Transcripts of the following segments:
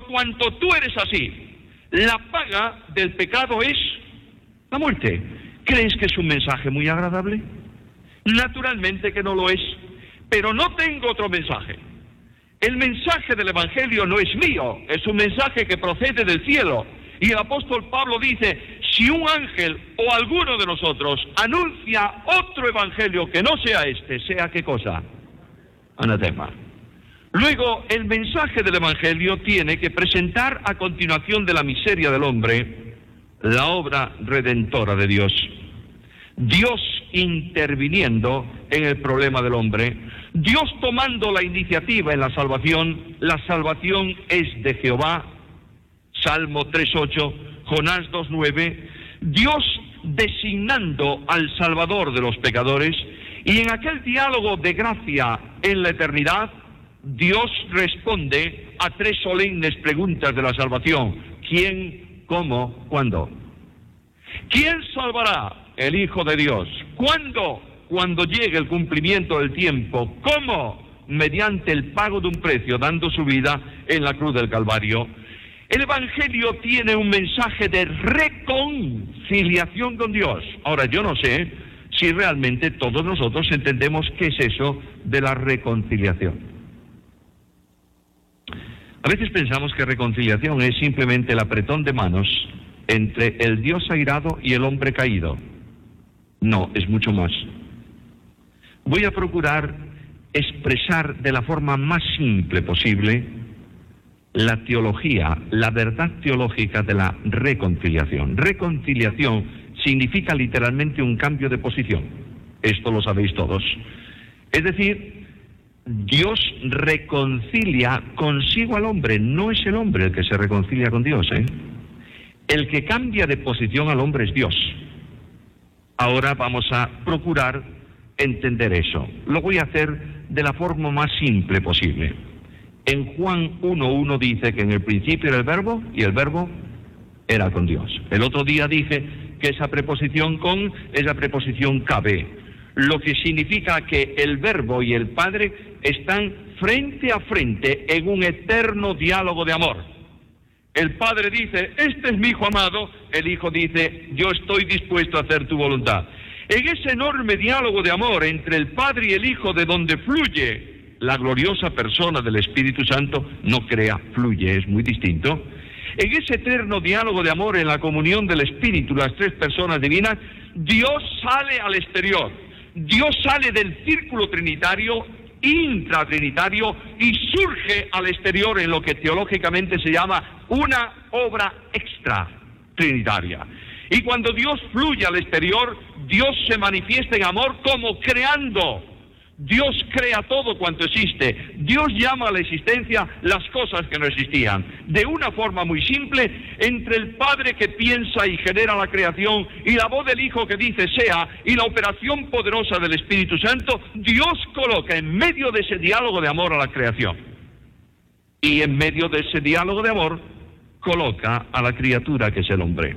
cuanto tú eres así, la paga del pecado es la muerte. ¿Crees que es un mensaje muy agradable? Naturalmente que no lo es, pero no tengo otro mensaje. El mensaje del Evangelio no es mío, es un mensaje que procede del cielo. Y el apóstol Pablo dice, si un ángel o alguno de nosotros anuncia otro evangelio que no sea este, ¿sea qué cosa? Anatema. Luego, el mensaje del evangelio tiene que presentar a continuación de la miseria del hombre la obra redentora de Dios. Dios interviniendo en el problema del hombre, Dios tomando la iniciativa en la salvación es de Jehová, Salmo 3:8, Jonás 2:9, Dios designando al Salvador de los pecadores, y en aquel diálogo de gracia en la eternidad, Dios responde a 3 solemnes preguntas de la salvación: ¿quién, cómo, cuándo? ¿Quién salvará? El Hijo de Dios. ¿Cuándo? Cuando llegue el cumplimiento del tiempo. ¿Cómo? Mediante el pago de un precio, dando su vida en la cruz del Calvario. El Evangelio tiene un mensaje de reconciliación con Dios. Ahora, yo no sé si realmente todos nosotros entendemos qué es eso de la reconciliación. A veces pensamos que reconciliación es simplemente el apretón de manos entre el Dios airado y el hombre caído. No, es mucho más. Voy a procurar expresar de la forma más simple posible la teología, la verdad teológica de la reconciliación. Reconciliación significa literalmente un cambio de posición. Esto lo sabéis todos. Es decir, Dios reconcilia consigo al hombre, no es el hombre el que se reconcilia con Dios, El que cambia de posición al hombre es Dios. Ahora vamos a procurar entender eso. Lo voy a hacer de la forma más simple posible. En Juan 1:1 dice que en el principio era el verbo y el verbo era con Dios. El otro día dije que esa preposición con es la preposición cabe, lo que significa que el verbo y el Padre están frente a frente en un eterno diálogo de amor. El Padre dice, este es mi Hijo amado, el Hijo dice, yo estoy dispuesto a hacer tu voluntad. En ese enorme diálogo de amor entre el Padre y el Hijo, de donde fluye la gloriosa persona del Espíritu Santo, no crea, fluye, es muy distinto. En ese eterno diálogo de amor, en la comunión del Espíritu, las 3 personas divinas, Dios sale al exterior. Dios sale del círculo trinitario, intratrinitario, y surge al exterior en lo que teológicamente se llama una obra extra trinitaria. Y cuando Dios fluye al exterior, Dios se manifiesta en amor como creando. Dios crea todo cuanto existe. Dios llama a la existencia las cosas que no existían. De una forma muy simple, entre el Padre que piensa y genera la creación y la voz del Hijo que dice sea y la operación poderosa del Espíritu Santo, Dios coloca en medio de ese diálogo de amor a la creación. Y en medio de ese diálogo de amor coloca a la criatura que es el hombre.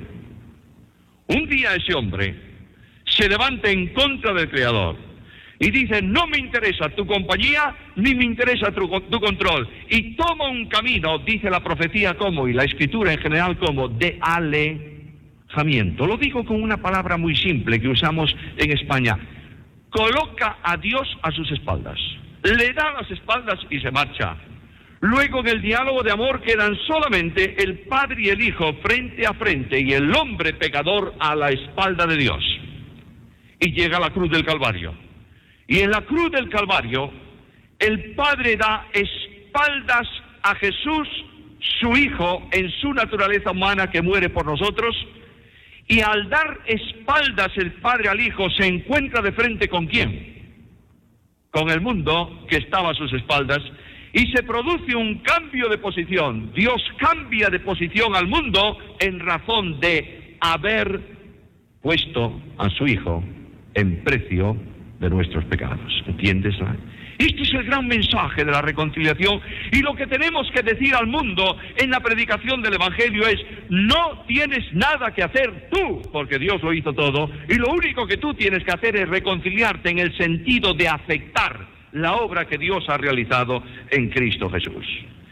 Un día ese hombre se levanta en contra del Creador y dice, no me interesa tu compañía, ni me interesa tu control. Y toma un camino, dice la profecía como, y la escritura en general como, de alejamiento. Lo digo con una palabra muy simple que usamos en España. Coloca a Dios a sus espaldas. Le da las espaldas y se marcha. Luego en el diálogo de amor quedan solamente el Padre y el Hijo frente a frente y el hombre pecador a la espalda de Dios. Y llega a la cruz del Calvario. Y en la cruz del Calvario, el Padre da espaldas a Jesús, su Hijo, en su naturaleza humana que muere por nosotros, y al dar espaldas el Padre al Hijo, se encuentra de frente ¿con quién? Con el mundo que estaba a sus espaldas, y se produce un cambio de posición. Dios cambia de posición al mundo en razón de haber puesto a su Hijo en precio de nuestros pecados. ¿Entiendes? Este es el gran mensaje de la reconciliación, y lo que tenemos que decir al mundo en la predicación del Evangelio es, no tienes nada que hacer tú, porque Dios lo hizo todo, y lo único que tú tienes que hacer es reconciliarte en el sentido de aceptar la obra que Dios ha realizado en Cristo Jesús.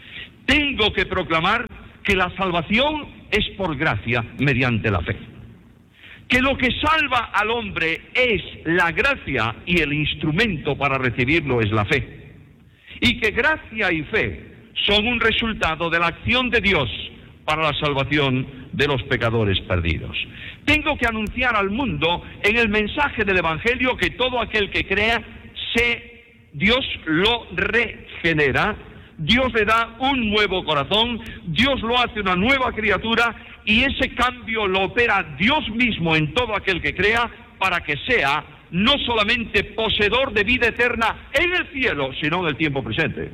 Tengo que proclamar que la salvación es por gracia mediante la fe. Que lo que salva al hombre es la gracia y el instrumento para recibirlo es la fe. Y que gracia y fe son un resultado de la acción de Dios para la salvación de los pecadores perdidos. Tengo que anunciar al mundo en el mensaje del Evangelio que todo aquel que crea, Dios lo regenera, Dios le da un nuevo corazón, Dios lo hace una nueva criatura y ese cambio lo opera Dios mismo en todo aquel que crea para que sea no solamente poseedor de vida eterna en el cielo, sino en el tiempo presente.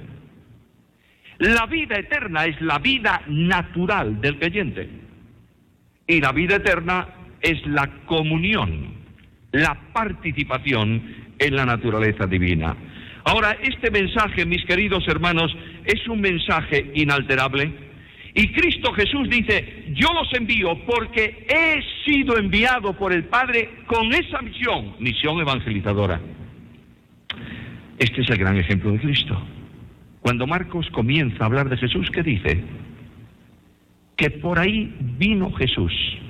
La vida eterna es la vida natural del creyente y la vida eterna es la comunión, la participación en la naturaleza divina. Ahora, este mensaje, mis queridos hermanos, es un mensaje inalterable y Cristo Jesús dice, yo los envío porque he sido enviado por el Padre con esa misión evangelizadora. Este es el gran ejemplo de Cristo. Cuando Marcos comienza a hablar de Jesús, ¿qué dice? Que por ahí vino Jesús,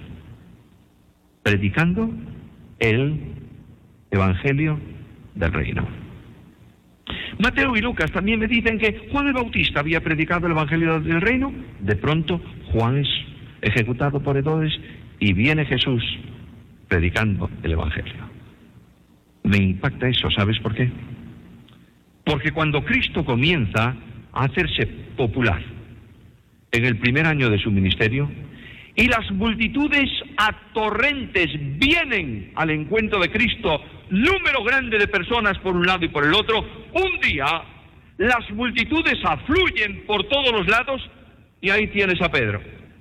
predicando el Evangelio del Reino. Mateo y Lucas también me dicen que Juan el Bautista había predicado el Evangelio del Reino. De pronto, Juan es ejecutado por Herodes y viene Jesús predicando el Evangelio. Me impacta eso, ¿sabes por qué? Porque cuando Cristo comienza a hacerse popular en el primer año de su ministerio y las multitudes a torrentes vienen al encuentro de Cristo, número grande de personas por un lado y por el otro, un día las multitudes afluyen por todos los lados y ahí tienes a Pedro.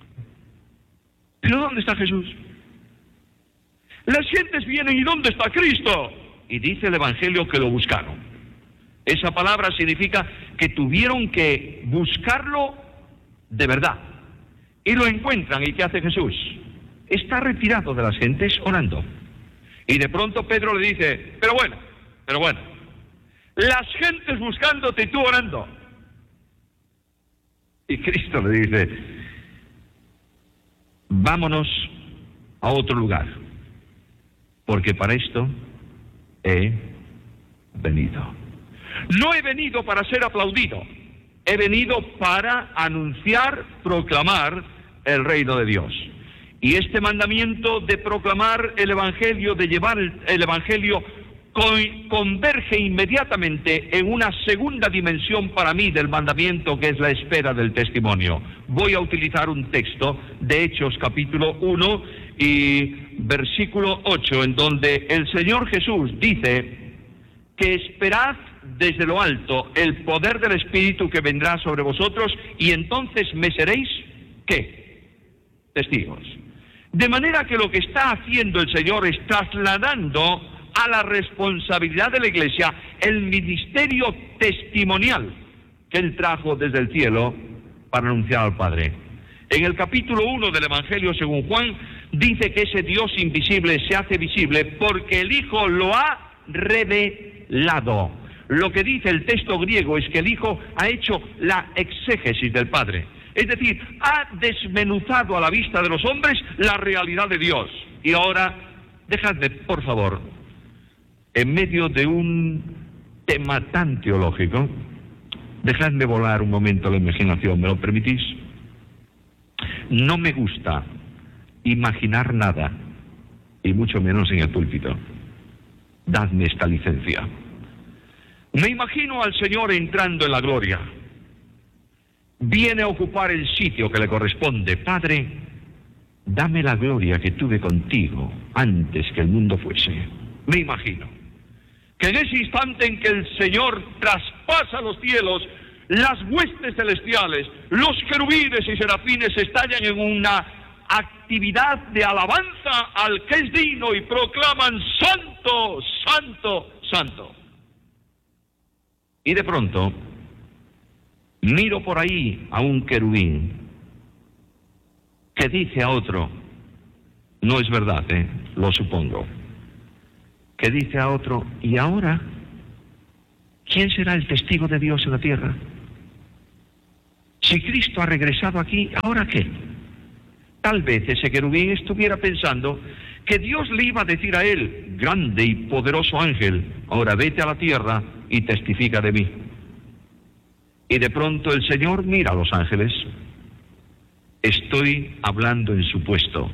¿Pero dónde está Jesús? Las gentes vienen, ¿y dónde está Cristo? Y dice el Evangelio que lo buscaron. Esa palabra significa que tuvieron que buscarlo de verdad. Y lo encuentran, ¿y qué hace Jesús? Está retirado de las gentes orando. Y de pronto Pedro le dice, pero bueno, las gentes buscándote y tú orando. Y Cristo le dice, vámonos a otro lugar, porque para esto he venido. No he venido para ser aplaudido, he venido para anunciar, proclamar el reino de Dios. Y este mandamiento de proclamar el Evangelio, de llevar el Evangelio, converge inmediatamente en una segunda dimensión para mí del mandamiento, que es la espera del testimonio. Voy a utilizar un texto de Hechos capítulo 1 y versículo 8, en donde el Señor Jesús dice que esperad desde lo alto el poder del Espíritu que vendrá sobre vosotros y entonces me seréis, ¿qué? Testigos. De manera que lo que está haciendo el Señor es trasladando a la responsabilidad de la Iglesia el ministerio testimonial que Él trajo desde el cielo para anunciar al Padre. En el capítulo 1 del Evangelio según Juan dice que ese Dios invisible se hace visible porque el Hijo lo ha revelado. Lo que dice el texto griego es que el Hijo ha hecho la exégesis del Padre. Es decir, ha desmenuzado a la vista de los hombres la realidad de Dios. Y ahora, dejadme, por favor, en medio de un tema tan teológico, dejadme volar un momento la imaginación, ¿me lo permitís? No me gusta imaginar nada, y mucho menos en el púlpito. Dadme esta licencia. Me imagino al Señor entrando en la gloria. Viene a ocupar el sitio que le corresponde. Padre, dame la gloria que tuve contigo antes que el mundo fuese. Me imagino que en ese instante en que el Señor traspasa los cielos, las huestes celestiales, los querubines y serafines estallan en una actividad de alabanza al que es digno y proclaman santo, santo, santo. Y de pronto miro por ahí a un querubín que dice a otro, no es verdad, lo supongo, que dice a otro, ¿y ahora quién será el testigo de Dios en la tierra? Si Cristo ha regresado aquí, ¿ahora qué? Tal vez ese querubín estuviera pensando que Dios le iba a decir a él, grande y poderoso ángel, ahora vete a la tierra y testifica de mí. Y de pronto el Señor mira a los ángeles. Estoy hablando en su puesto.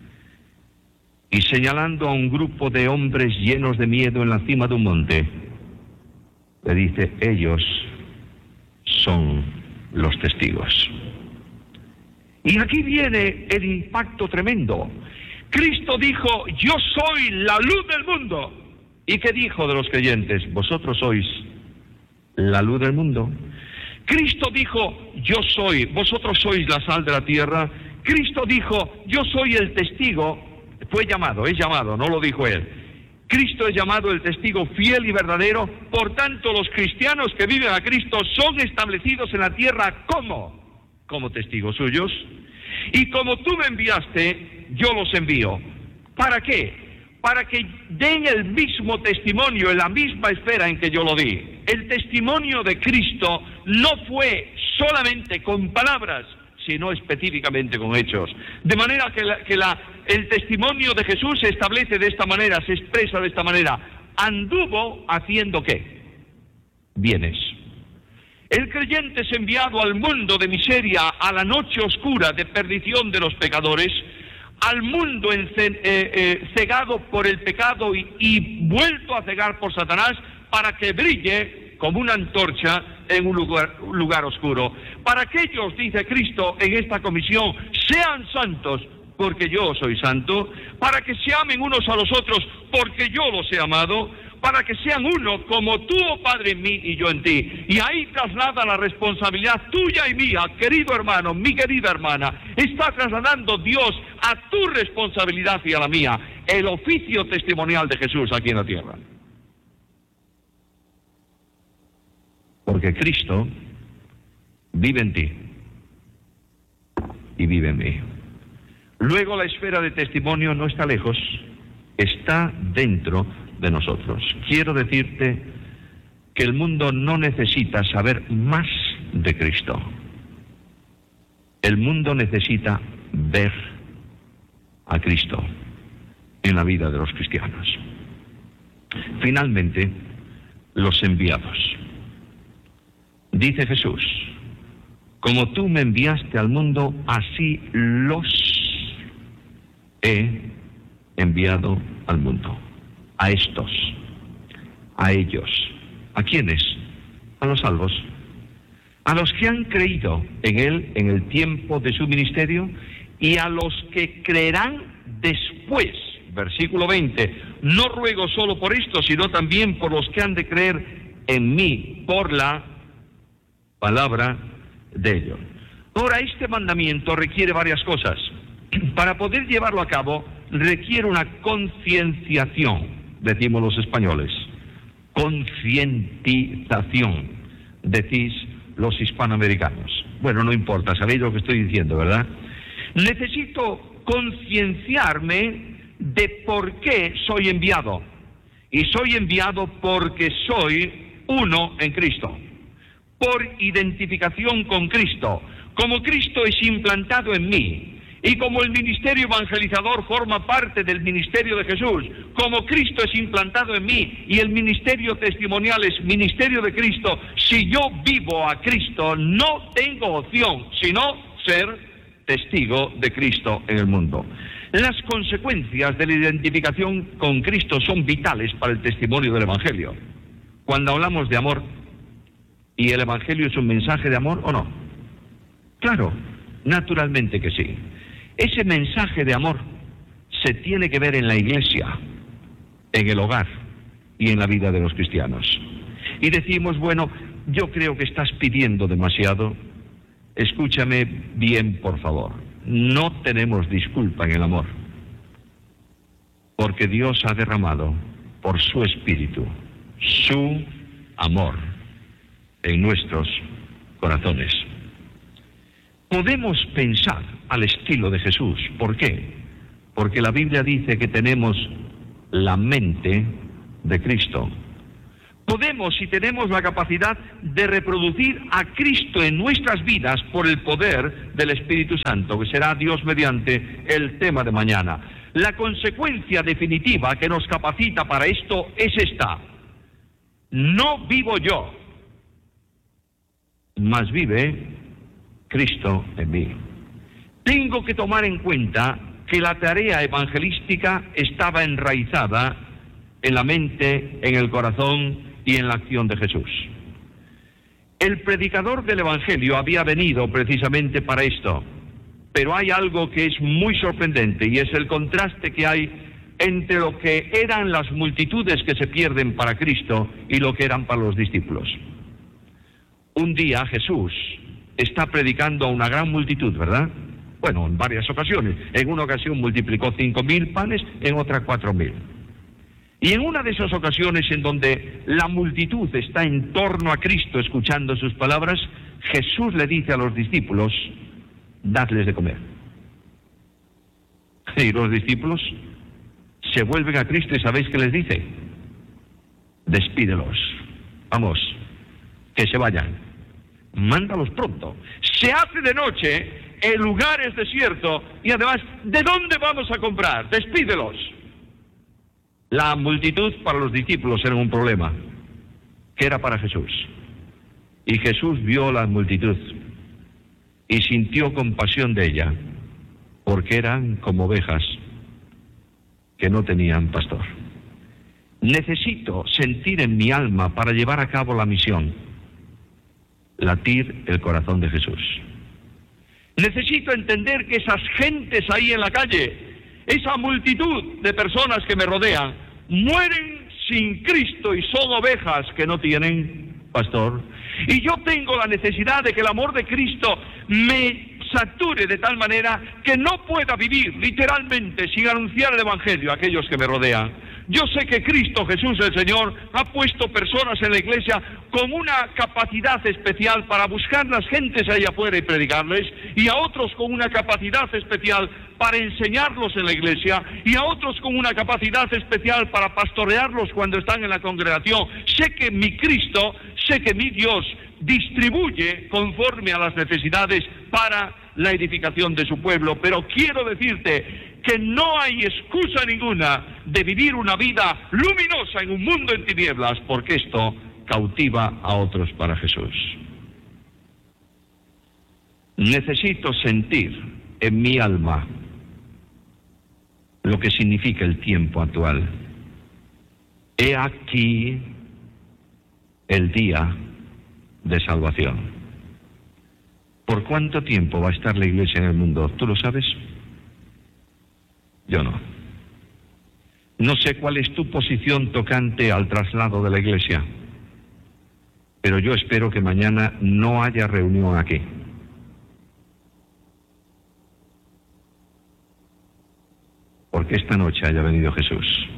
Y señalando a un grupo de hombres llenos de miedo en la cima de un monte, le dice, ellos son los testigos. Y aquí viene el impacto tremendo. Cristo dijo, yo soy la luz del mundo. ¿Y qué dijo de los creyentes? Vosotros sois la luz del mundo. Cristo dijo, yo soy, vosotros sois la sal de la tierra. Cristo dijo, yo soy el testigo. Fue llamado, es llamado, no lo dijo él. Cristo es llamado el testigo fiel y verdadero. Por tanto, los cristianos que viven a Cristo son establecidos en la tierra como testigos suyos. Y como tú me enviaste, yo los envío. ¿Para qué? Para que den el mismo testimonio en la misma esfera en que yo lo di. El testimonio de Cristo no fue solamente con palabras, sino específicamente con hechos. De manera que el testimonio de Jesús se establece de esta manera, se expresa de esta manera. Anduvo haciendo ¿qué? Bienes. El creyente es enviado al mundo de miseria, a la noche oscura de perdición de los pecadores, al mundo cegado por el pecado y vuelto a cegar por Satanás, para que brille como una antorcha en un lugar oscuro. Para que ellos, dice Cristo en esta comisión, sean santos, porque yo soy santo, para que se amen unos a los otros, porque yo los he amado, para que sean uno como tú, oh Padre, en mí y yo en ti. Y ahí traslada la responsabilidad tuya y mía, querido hermano, mi querida hermana. Está trasladando Dios a tu responsabilidad y a la mía, el oficio testimonial de Jesús aquí en la tierra. Porque Cristo vive en ti y vive en mí. Luego la esfera de testimonio no está lejos, está dentro de nosotros. Quiero decirte que el mundo no necesita saber más de Cristo. El mundo necesita ver a Cristo en la vida de los cristianos. Finalmente, los enviados. Dice Jesús, como tú me enviaste al mundo, así los he enviado al mundo. A estos, a ellos. ¿A quiénes? A los salvos. A los que han creído en Él en el tiempo de su ministerio y a los que creerán después. Versículo 20. No ruego solo por esto, sino también por los que han de creer en mí, por la palabra de ellos. Ahora, este mandamiento requiere varias cosas. Para poder llevarlo a cabo, requiere una concienciación. Decimos los españoles, concientización, decís los hispanoamericanos. Bueno, no importa, sabéis lo que estoy diciendo, ¿verdad? Necesito concienciarme de por qué soy enviado. Y soy enviado porque soy uno en Cristo, por identificación con Cristo, como Cristo es implantado en mí. Y como el ministerio evangelizador forma parte del ministerio de Jesús, como Cristo es implantado en mí y el ministerio testimonial es ministerio de Cristo, si yo vivo a Cristo no tengo opción sino ser testigo de Cristo en el mundo. Las consecuencias de la identificación con Cristo son vitales para el testimonio del Evangelio. Cuando hablamos de amor, ¿y el Evangelio es un mensaje de amor o no? Claro, naturalmente que sí. Ese mensaje de amor se tiene que ver en la iglesia, en el hogar y en la vida de los cristianos. Y decimos, bueno, yo creo que estás pidiendo demasiado. Escúchame bien, por favor. No tenemos disculpa en el amor, porque Dios ha derramado por su Espíritu su amor en nuestros corazones. Podemos pensar al estilo de Jesús. ¿Por qué? Porque la Biblia dice que tenemos la mente de Cristo. podemos y tenemos la capacidad de reproducir a Cristo en nuestras vidas por el poder del Espíritu Santo, que será Dios mediante el tema de mañana. La consecuencia definitiva que nos capacita para esto es esta: no vivo yo, mas vive Cristo en mí. Tengo que tomar en cuenta que la tarea evangelística estaba enraizada en la mente, en el corazón y en la acción de Jesús. El predicador del Evangelio había venido precisamente para esto, pero hay algo que es muy sorprendente, y es el contraste que hay entre lo que eran las multitudes que se pierden para Cristo y lo que eran para los discípulos. Un día Jesús está predicando a una gran multitud, ¿verdad? Bueno, en varias ocasiones. En una ocasión multiplicó 5.000 panes, en otra 4.000. Y en una de esas ocasiones en donde la multitud está en torno a Cristo escuchando sus palabras, Jesús le dice a los discípulos: dadles de comer. Y los discípulos se vuelven a Cristo y ¿sabéis qué les dice? Despídelos. Vamos, que se vayan. Mándalos pronto. Se hace de noche, el lugar es desierto y además, ¿de dónde vamos a comprar? Despídelos. La multitud para los discípulos era un problema, que era para Jesús. Y Jesús vio la multitud y sintió compasión de ella, porque eran como ovejas que no tenían pastor. Necesito sentir en mi alma para llevar a cabo la misión, latir el corazón de Jesús. Necesito entender que esas gentes ahí en la calle, esa multitud de personas que me rodean, mueren sin Cristo y son ovejas que no tienen pastor. Y yo tengo la necesidad de que el amor de Cristo me sature de tal manera que no pueda vivir literalmente sin anunciar el Evangelio a aquellos que me rodean. Yo sé que Cristo Jesús el Señor ha puesto personas en la iglesia con una capacidad especial para buscar las gentes allá afuera y predicarles, y a otros con una capacidad especial para enseñarlos en la iglesia, y a otros con una capacidad especial para pastorearlos cuando están en la congregación. Sé que mi Cristo, sé que mi Dios distribuye conforme a las necesidades para la edificación de su pueblo, pero quiero decirte que no hay excusa ninguna de vivir una vida luminosa en un mundo en tinieblas, porque esto cautiva a otros para Jesús. Necesito sentir en mi alma lo que significa el tiempo actual. He aquí el día de salvación. ¿Por cuánto tiempo va a estar la iglesia en el mundo? ¿Tú lo sabes? Yo no. No sé cuál es tu posición tocante al traslado de la iglesia, pero yo espero que mañana no haya reunión aquí. Porque esta noche haya venido Jesús.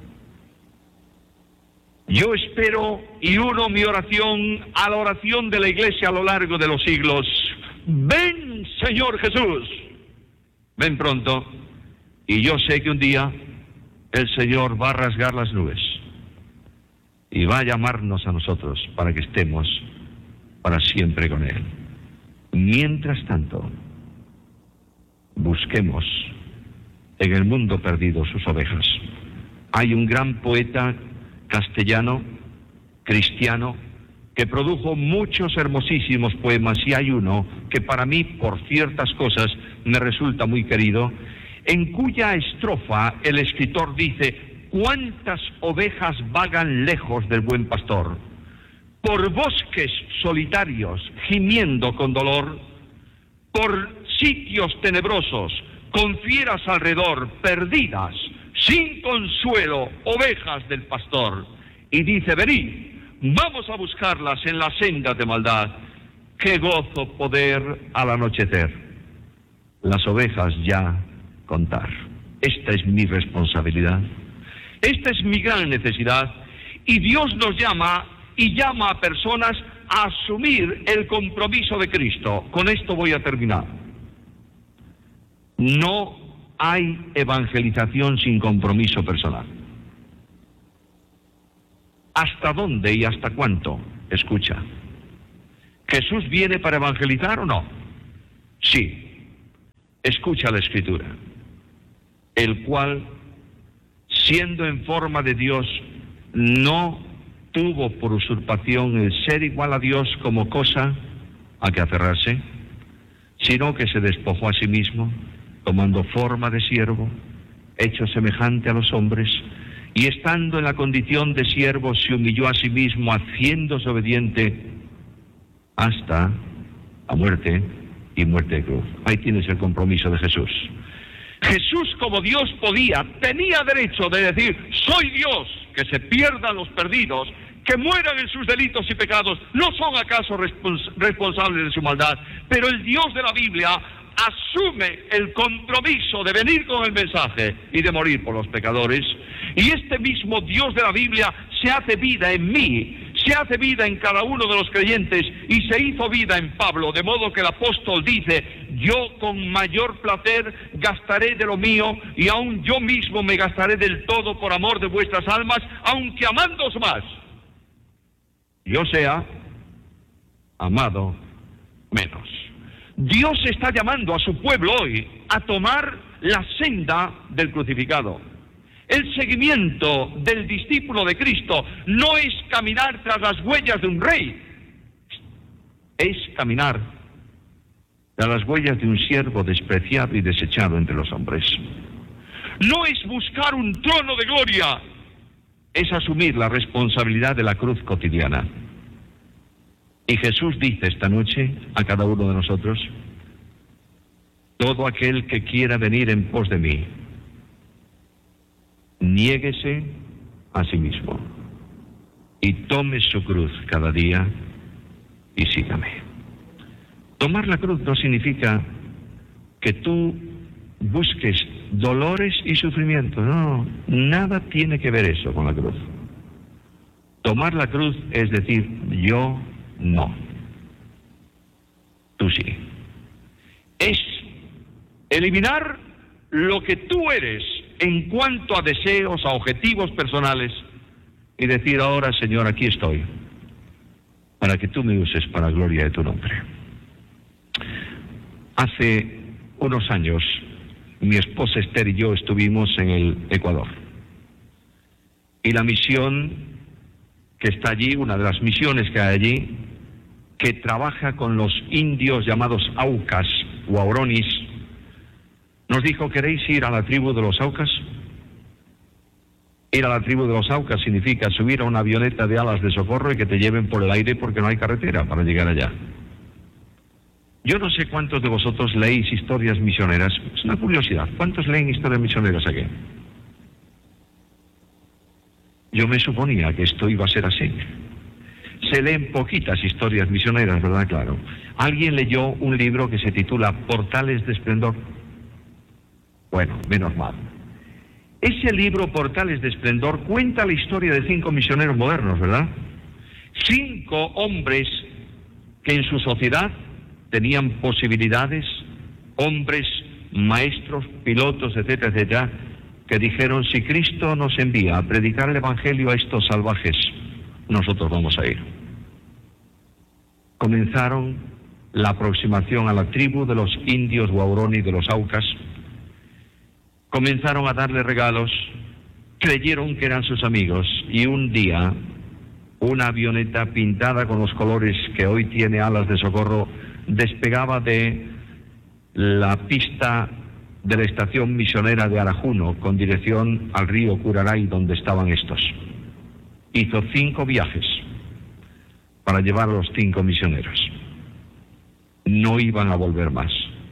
Yo espero y uno mi oración a la oración de la iglesia a lo largo de los siglos. Ven, Señor Jesús, ven pronto. Y yo sé que un día el Señor va a rasgar las nubes y va a llamarnos a nosotros para que estemos para siempre con Él. Mientras tanto, busquemos en el mundo perdido sus ovejas. Hay un gran poeta castellano, cristiano, que produjo muchos hermosísimos poemas, y hay uno que para mí, por ciertas cosas, me resulta muy querido, en cuya estrofa el escritor dice: ¿cuántas ovejas vagan lejos del buen pastor? Por bosques solitarios, gimiendo con dolor, por sitios tenebrosos, con fieras alrededor, perdidas, sin consuelo, ovejas del pastor. Y dice: venid, vamos a buscarlas en las sendas de maldad. Qué gozo poder al anochecer las ovejas ya contar. Esta es mi responsabilidad, esta es mi gran necesidad, y Dios nos llama y llama a personas a asumir el compromiso de Cristo. Con esto voy a terminar. No hay evangelización sin compromiso personal. ¿Hasta dónde y hasta cuánto? Escucha. ¿Jesús viene para evangelizar o no? Sí. Escucha la Escritura. El cual, siendo en forma de Dios, no tuvo por usurpación el ser igual a Dios como cosa a que aferrarse, sino que se despojó a sí mismo, tomando forma de siervo, hecho semejante a los hombres, y estando en la condición de siervo se humilló a sí mismo, haciéndose obediente hasta la muerte y muerte de cruz. Ahí tienes el compromiso de Jesús. Jesús, como Dios tenía derecho de decir: soy Dios, que se pierdan los perdidos, que mueran en sus delitos y pecados, ¿no son acaso responsables de su maldad? Pero el Dios de la Biblia asume el compromiso de venir con el mensaje y de morir por los pecadores. Y este mismo Dios de la Biblia se hace vida en mí, se hace vida en cada uno de los creyentes, y se hizo vida en Pablo, de modo que el apóstol dice: yo con mayor placer gastaré de lo mío, y aun yo mismo me gastaré del todo por amor de vuestras almas, aunque amándoos más, yo sea amado menos. Dios está llamando a su pueblo hoy a tomar la senda del crucificado. El seguimiento del discípulo de Cristo no es caminar tras las huellas de un rey, es caminar tras las huellas de un siervo despreciado y desechado entre los hombres. No es buscar un trono de gloria, es asumir la responsabilidad de la cruz cotidiana. Y Jesús dice esta noche a cada uno de nosotros: todo aquel que quiera venir en pos de mí, niéguese a sí mismo y tome su cruz cada día y sígame. Tomar la cruz no significa que tú busques dolores y sufrimiento, no, nada tiene que ver eso con la cruz. Tomar la cruz es decir: yo no, tú sí. Es eliminar lo que tú eres en cuanto a deseos, a objetivos personales, y decir: ahora, Señor, aquí estoy, para que tú me uses para la gloria de tu nombre. Hace unos años, mi esposa Esther y yo estuvimos en el Ecuador. Y la misión que está allí, una de las misiones que hay allí, que trabaja con los indios llamados Aucas o Auronis, nos dijo: ¿queréis ir a la tribu de los Aucas? Ir a la tribu de los Aucas significa subir a una avioneta de alas de socorro y que te lleven por el aire porque no hay carretera para llegar allá. Yo no sé cuántos de vosotros leéis historias misioneras. Es una curiosidad. ¿Cuántos leen historias misioneras aquí? Yo me suponía que esto iba a ser así. Se leen poquitas historias misioneras, ¿verdad? Claro. ¿Alguien leyó un libro que se titula Portales de Esplendor? Bueno, menos mal. Ese libro, Portales de Esplendor, cuenta la historia de 5 misioneros modernos, ¿verdad? 5 hombres que en su sociedad tenían posibilidades, hombres, maestros, pilotos, etcétera, etcétera, que dijeron: si Cristo nos envía a predicar el Evangelio a estos salvajes, nosotros vamos a ir. Comenzaron la aproximación a la tribu de los indios Guauroni, de los Aucas. Comenzaron a darle regalos, creyeron que eran sus amigos, y un día una avioneta pintada con los colores que hoy tiene alas de socorro despegaba de la pista de la estación misionera de Arajuno con dirección al río Curaray, donde estaban estos. Hizo 5 viajes para llevar a los 5 misioneros. No iban a volver más.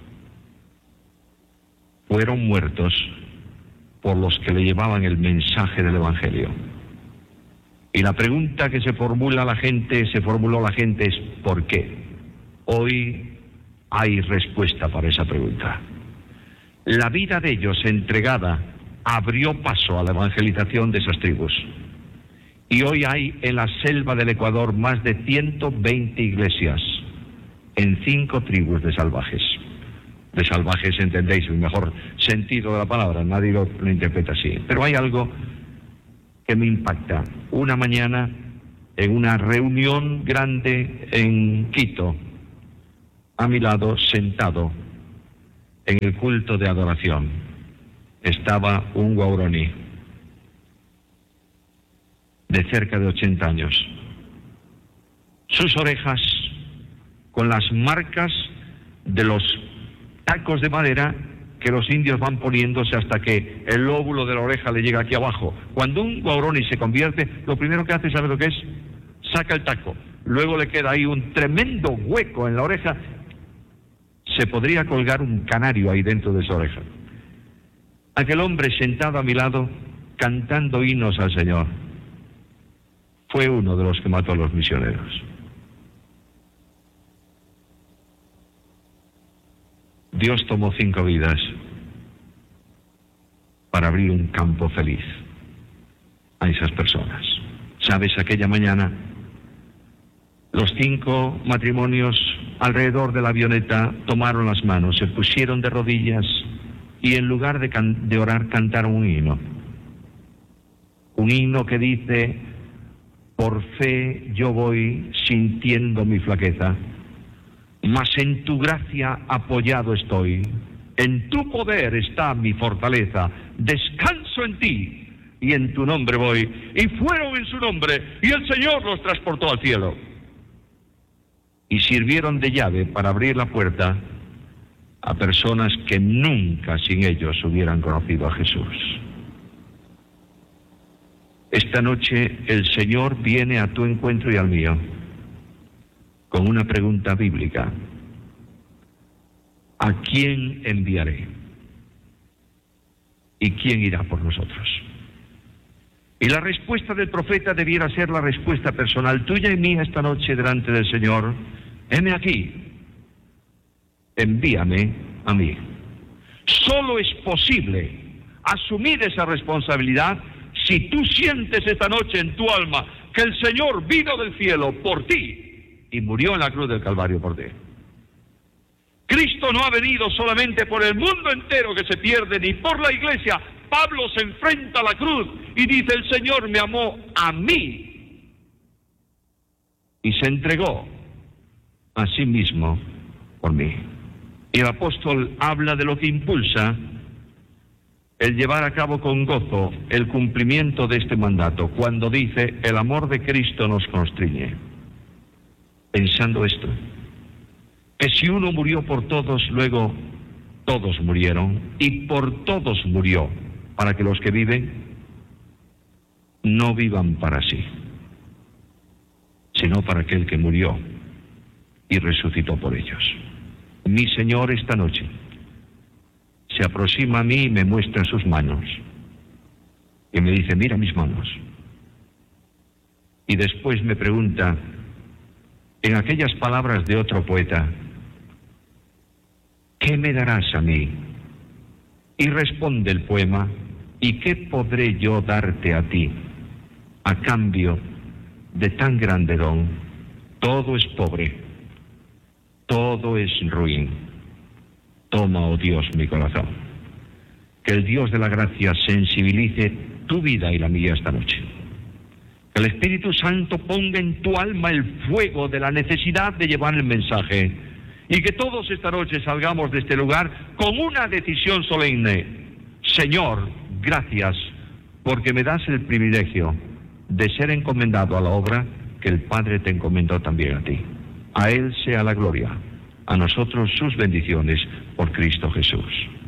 Fueron muertos por los que le llevaban el mensaje del Evangelio. Y la pregunta que se formuló la gente es: ¿por qué? Hoy hay respuesta para esa pregunta. La vida de ellos entregada abrió paso a la evangelización de esas tribus. Y hoy hay en la selva del Ecuador más de 120 iglesias en 5 tribus de salvajes. De salvajes, entendéis el mejor sentido de la palabra, nadie lo interpreta así. Pero hay algo que me impacta. Una mañana, en una reunión grande en Quito, a mi lado, sentado en el culto de adoración, estaba un guauroní de cerca de 80 años. Sus orejas con las marcas de los tacos de madera que los indios van poniéndose hasta que el lóbulo de la oreja le llega aquí abajo. Cuando un guauroní se convierte, lo primero que hace, ¿sabe lo que es? Saca el taco. Luego le queda ahí un tremendo hueco en la oreja. Se podría colgar un canario ahí dentro de esa oreja. Aquel hombre sentado a mi lado, cantando himnos al Señor, fue uno de los que mató a los misioneros. Dios tomó 5 vidas para abrir un campo feliz a esas personas. ¿Sabes? Aquella mañana, los 5 matrimonios alrededor de la avioneta tomaron las manos, se pusieron de rodillas y en lugar de orar cantaron un himno. Un himno que dice: por fe yo voy sintiendo mi flaqueza, mas en tu gracia apoyado estoy. En tu poder está mi fortaleza. Descanso en ti y en tu nombre voy. Y fueron en su nombre y el Señor los transportó al cielo. Y sirvieron de llave para abrir la puerta a personas que nunca sin ellos hubieran conocido a Jesús. Esta noche el Señor viene a tu encuentro y al mío con una pregunta bíblica: ¿a quién enviaré? ¿Y quién irá por nosotros? Y la respuesta del profeta debiera ser la respuesta personal tuya y mía esta noche delante del Señor: heme aquí, envíame a mí. Solo es posible asumir esa responsabilidad si tú sientes esta noche en tu alma que el Señor vino del cielo por ti y murió en la cruz del Calvario por ti. Cristo no ha venido solamente por el mundo entero que se pierde, ni por la iglesia. Pablo se enfrenta a la cruz y dice: el Señor me amó a mí y se entregó a sí mismo por mí. Y el apóstol habla de lo que impulsa el llevar a cabo con gozo el cumplimiento de este mandato, cuando dice: el amor de Cristo nos constriñe. Pensando esto, que si uno murió por todos, luego todos murieron, y por todos murió, para que los que viven no vivan para sí, sino para aquel que murió y resucitó por ellos. Mi Señor esta noche se aproxima a mí y me muestra sus manos y me dice: mira mis manos. Y después me pregunta, en aquellas palabras de otro poeta: ¿qué me darás a mí? Y responde el poema: ¿y qué podré yo darte a ti a cambio de tan grande don? Todo es pobre, todo es ruin. Toma, oh Dios, mi corazón. Que el Dios de la gracia sensibilice tu vida y la mía esta noche. Que el Espíritu Santo ponga en tu alma el fuego de la necesidad de llevar el mensaje. Y que todos esta noche salgamos de este lugar con una decisión solemne: Señor, gracias, porque me das el privilegio de ser encomendado a la obra que el Padre te encomendó también a ti. A Él sea la gloria, a nosotros sus bendiciones por Cristo Jesús.